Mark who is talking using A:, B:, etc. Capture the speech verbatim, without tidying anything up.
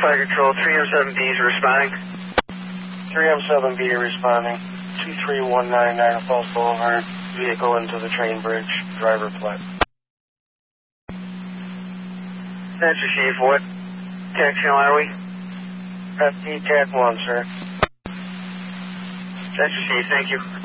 A: Fire Control, three M seven B is responding.
B: three M seven B responding. two three one nine Niagara Falls Boulevard. Vehicle into the train bridge. Driver plate.
A: Center Chief, what tech channel are we?
B: F D T A C one, sir.
A: Center Chief, thank you.